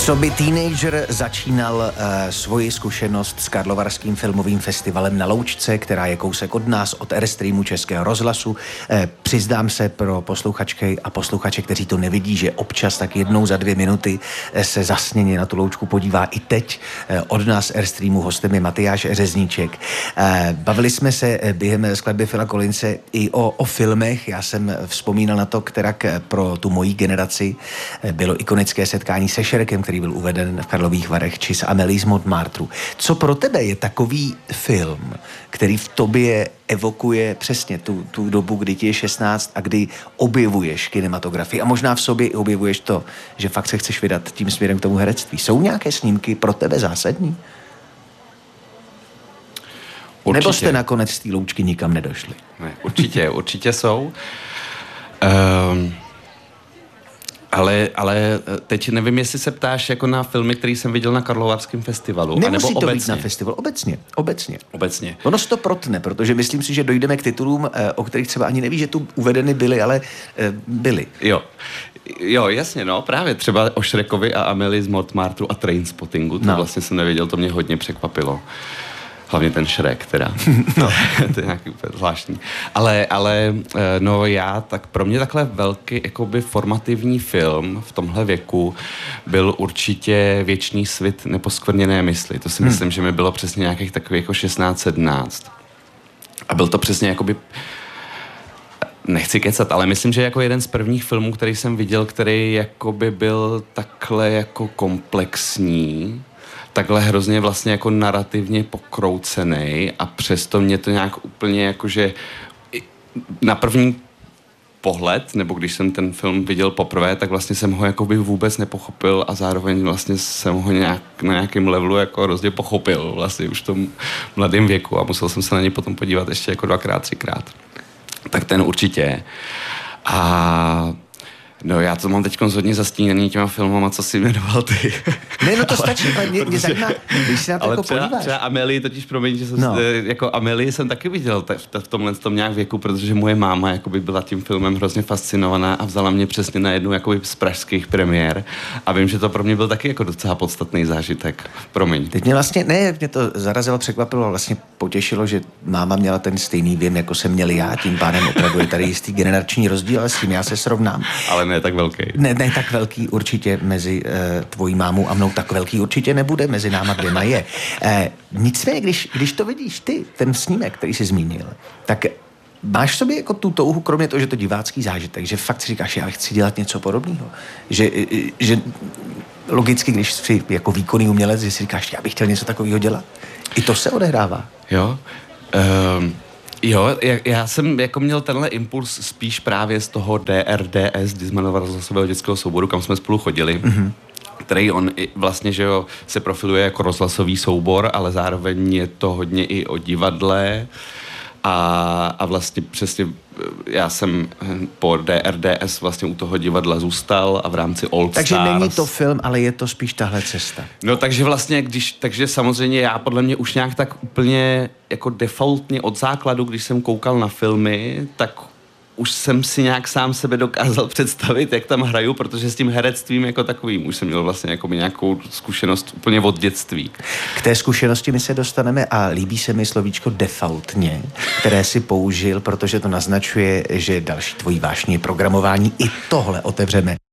Coby teenager začínal svoji zkušenost s Karlovarským filmovým festivalem na Loučce, která je kousek od nás, od Airstreamu Českého rozhlasu. Přiznám se pro posluchačky a posluchače, kteří to nevidí, že občas tak jednou za 2 minuty se zasněně na tu Loučku podívá i teď. Od nás Airstreamu hostem je Matyáš Řezníček. Bavili jsme se během skladby Phila Collinse i o filmech. Já jsem vzpomínal na to, kterak pro tu moji generaci bylo ikonické setkání se Šrekem, který byl uveden v Karlových Varech, či s Amélie z Montmartru. Co pro tebe je takový film, který v tobě evokuje přesně tu dobu, kdy ti je 16 a kdy objevuješ kinematografii a možná v sobě i objevuješ to, že fakt se chceš vydat tím směrem k tomu herectví. Jsou nějaké snímky pro tebe zásadní? Určitě. Nebo jste nakonec z té Loučky nikam nedošli? Ne, určitě jsou. Ale teď nevím, jestli se ptáš jako na filmy, který jsem viděl na Karlovarském festivalu. Nemusí to být na festival, obecně. Ono se to protne, protože myslím si, že dojdeme k titulům, o kterých třeba ani neví, že tu uvedeny byly, ale byly. Jo, jasně, no, právě třeba o Šrekovi a Amélie z Montmartru a Trainspottingu, to vlastně jsem nevěděl, to mě hodně překvapilo. Hlavně ten Šrek, teda. No, to je nějaký úplně zvláštní. Ale tak pro mě takhle velký jakoby formativní film v tomhle věku byl určitě Věčný svit neposkvrněné mysli. To si myslím, že mi bylo přesně nějakých takových jako 16-17. A byl to přesně jakoby, nechci kecat, ale myslím, že jako jeden z prvních filmů, který jsem viděl, který jakoby byl takhle jako komplexní, takhle hrozně vlastně jako narrativně pokroucený a přesto mě to nějak úplně jakože na první pohled, nebo když jsem ten film viděl poprvé, tak vlastně jsem ho jakoby vůbec nepochopil a zároveň vlastně jsem ho na nějakém levelu jako hrozně pochopil vlastně už v tom mladém věku a musel jsem se na něj potom podívat ještě jako 2x, 3x. Tak ten určitě. A no, já to mám teď hodně zastíněný těma filmama, co jsi jmenoval ty. Ne, no to stačí, ale mě zajímá, když se na to ale jako podíváš. Třeba Amélie, totiž promiň, že jsem jako Amélie jsem taky viděl v tomhle tom nějak věku, protože moje máma jakoby byla tím filmem hrozně fascinovaná a vzala mě přesně na jednu jakoby z pražských premiér a vím, že to pro mě byl taky jako docela podstatný zážitek. Promiň. Teď mě to zarazilo, překvapilo, vlastně potěšilo, že máma měla ten stejný věm, jako jsem měl já, tím pádem opravdu je tady jistý generační rozdíl, ale s tím já se srovnám. Ale ne tak velký. Ne tak velký určitě mezi tvojí mámou a mnou tak velký určitě nebude, mezi náma dvěma je. Nicméně, když to vidíš ty, ten snímek, který jsi zmínil, tak máš v sobě jako tu touhu, kromě toho, že to divácký zážitek, že fakt si říkáš, já chci dělat něco podobného. Že logicky, když jsi jako výkonný umělec, že si říkáš, já bych chtěl něco takového dělat. I to se odehrává. Jo. Já jsem jako měl tenhle impuls spíš právě z toho DRDS, Dizmanova rozhlasového dětského souboru, kam jsme spolu chodili, který on vlastně, že jo, se profiluje jako rozhlasový soubor, ale zároveň je to hodně i o divadle a vlastně přesně já jsem po DRDS vlastně u toho divadla zůstal a v rámci Old Stars. Takže není to film, ale je to spíš tahle cesta. No takže vlastně, takže samozřejmě já podle mě už nějak tak úplně jako defaultně od základu, když jsem koukal na filmy, tak už jsem si nějak sám sebe dokázal představit, jak tam hraju, protože s tím herectvím jako takovým už jsem měl vlastně jako nějakou zkušenost úplně od dětství. K té zkušenosti my se dostaneme a líbí se mi slovíčko defaultně, které si použil, protože to naznačuje, že další tvojí vášní programování i tohle otevřeme.